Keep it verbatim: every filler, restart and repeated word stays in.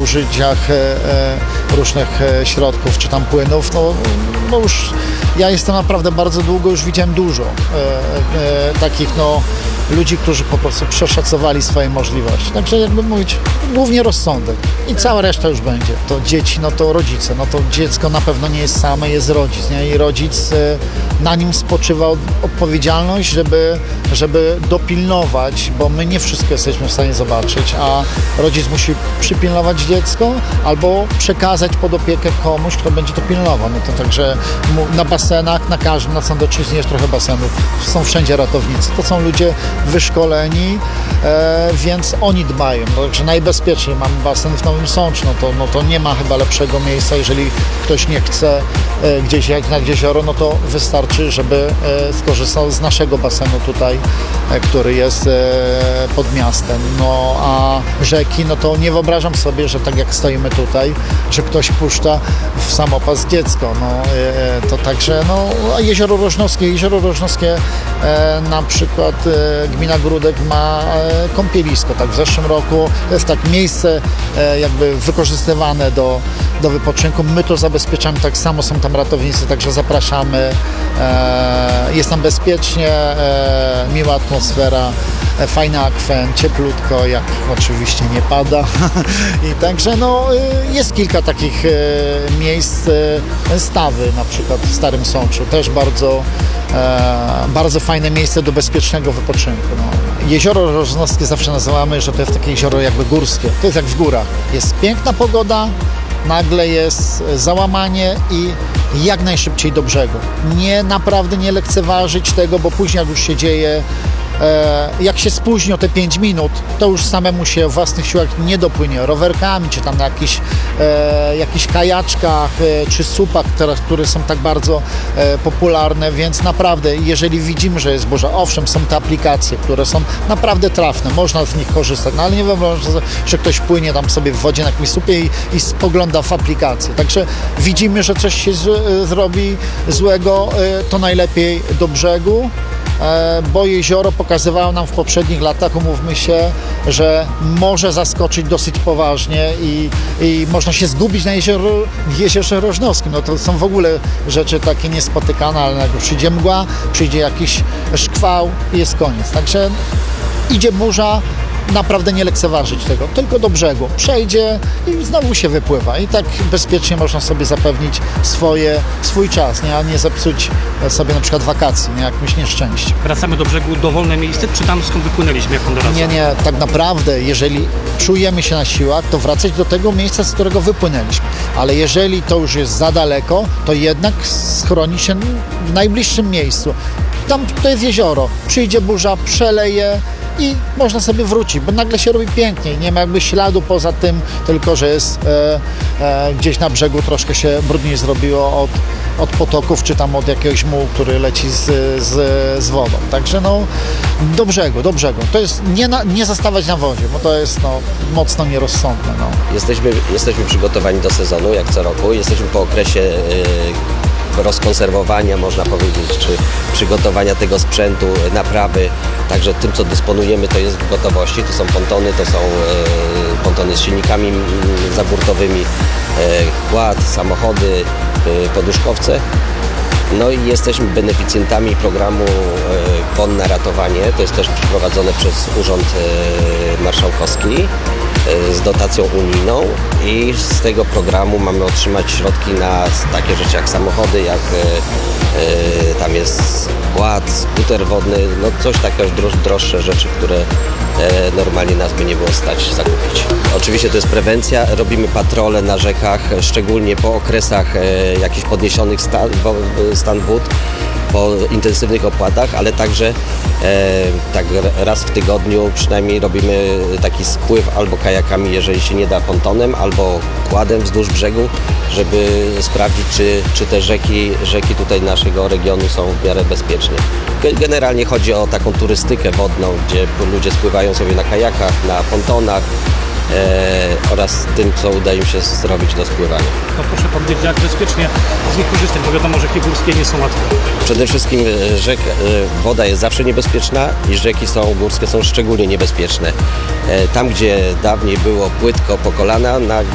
użyciach różnych środków czy tam płynów, no, no już ja jestem naprawdę bardzo długo, już widziałem dużo takich no ludzi, którzy po prostu przeszacowali swoje możliwości. Także jakby mówić, głównie rozsądek i cała reszta już będzie. To dzieci, no to rodzice, no to dziecko na pewno nie jest same, jest rodzic, nie? I rodzic, na nim spoczywa odpowiedzialność, żeby, żeby dopilnować, bo my nie wszystko jesteśmy w stanie zobaczyć, a rodzic musi przypilnować dziecko albo przekazać pod opiekę komuś, kto będzie to pilnował. No to także na basenach, na każdym, na Sandeczyźnie jest trochę basenów, są wszędzie ratownicy. To są ludzie wyszkoleni, e, więc oni dbają. No, także najbezpieczniej mamy basen w Nowym Sączu, no to, no to nie ma chyba lepszego miejsca, jeżeli ktoś nie chce e, gdzieś jechać nad jezioro, no to wystarczy, żeby e, skorzystał z naszego basenu tutaj, e, który jest e, pod miastem. No a rzeki, no to nie wyobrażam sobie, że tak jak stoimy tutaj, że ktoś puszcza w samopas dziecko. No, e, to także, no, a Jezioro Rożnowskie, Jezioro Rożnowskie e, na przykład e, gmina Gródek ma e, kąpielisko. Tak, w zeszłym roku jest tak miejsce e, jakby wykorzystywane do, do wypoczynku. My to zabezpieczamy, tak samo są tam ratownicy, także zapraszamy. E, jest tam bezpiecznie, e, miła atmosfera, e, fajny akwen, cieplutko, jak oczywiście nie pada. I także no, e, jest kilka takich e, miejsc, e, Stawy na przykład w Starym Sączu, też bardzo E, bardzo fajne miejsce do bezpiecznego wypoczynku. No. Jezioro Rożnowskie zawsze nazywamy, że to jest takie jezioro jakby górskie. To jest jak w górach. Jest piękna pogoda, nagle jest załamanie i jak najszybciej do brzegu. Nie, naprawdę nie lekceważyć tego, bo później jak już się dzieje, e, jak się spóźni o te pięć minut, to już samemu się o własnych siłach nie dopłynie. Rowerkami, czy tam na jakichś, e, jakichś kajaczkach, e, czy supach, które, które są tak bardzo e, popularne, więc naprawdę, jeżeli widzimy, że jest burza, owszem, są te aplikacje, które są naprawdę trafne, można z nich korzystać, no ale nie wyobrażam, że, że ktoś płynie tam sobie w wodzie na jakimś supie i, i spogląda w aplikację. Także widzimy, że coś się z, zrobi złego, e, to najlepiej do brzegu, bo jezioro pokazywało nam w poprzednich latach, umówmy się, że może zaskoczyć dosyć poważnie i, i można się zgubić na jezioro, jeziorze Rożnowskim. No to są w ogóle rzeczy takie niespotykane, ale jak przyjdzie mgła, przyjdzie jakiś szkwał i jest koniec. Także idzie burza, naprawdę nie lekceważyć tego, tylko do brzegu. Przejdzie i znowu się wypływa. I tak bezpiecznie można sobie zapewnić swoje, swój czas, nie? A nie zepsuć sobie na przykład wakacji, nie? Jakimś nieszczęściem. Wracamy do brzegu, dowolne miejsce, czy tam skąd wypłynęliśmy, jak on doradzał? Nie, nie, tak naprawdę, jeżeli czujemy się na siłach, to wracać do tego miejsca, z którego wypłynęliśmy. Ale jeżeli to już jest za daleko, to jednak schroni się w najbliższym miejscu. Tam to jest jezioro, przyjdzie burza, przeleje i można sobie wrócić, bo nagle się robi piękniej, nie ma jakby śladu poza tym, tylko że jest e, e, gdzieś na brzegu troszkę się brudniej zrobiło od, od potoków, czy tam od jakiegoś mułu, który leci z, z, z wodą. Także no, do brzegu, do brzegu. To jest nie, na, nie zostawać na wodzie, bo to jest no, mocno nierozsądne. No. Jesteśmy, jesteśmy przygotowani do sezonu, jak co roku. Jesteśmy po okresie yy... rozkonserwowania, można powiedzieć, czy przygotowania tego sprzętu, naprawy. Także tym, co dysponujemy, to jest w gotowości. To są pontony, to są e, pontony z silnikami zaburtowymi, e, kład, samochody, e, poduszkowce. No i jesteśmy beneficjentami programu e, Konne Ratowanie. To jest też prowadzone przez Urząd e, Marszałkowski z dotacją unijną i z tego programu mamy otrzymać środki na takie rzeczy jak samochody, jak y, y, tam jest kład, skuter wodny, no coś takiego droż, droższe rzeczy, które y, normalnie nas by nie było stać zakupić. Oczywiście to jest prewencja, robimy patrole na rzekach, szczególnie po okresach y, jakichś podniesionych stan, stan wód, po intensywnych opłatach, ale także e, tak raz w tygodniu przynajmniej robimy taki spływ albo kajakami, jeżeli się nie da, pontonem, albo kładem wzdłuż brzegu, żeby sprawdzić, czy, czy te rzeki, rzeki tutaj naszego regionu są w miarę bezpieczne. Generalnie chodzi o taką turystykę wodną, gdzie ludzie spływają sobie na kajakach, na pontonach, E, oraz tym, co udaje im się zrobić do spływania. No proszę powiedzieć, jak bezpiecznie z nich korzystać, bo wiadomo, rzeki górskie nie są łatwe. Przede wszystkim rzek, woda jest zawsze niebezpieczna i rzeki są górskie są szczególnie niebezpieczne. E, tam, gdzie dawniej było płytko po kolana, nagle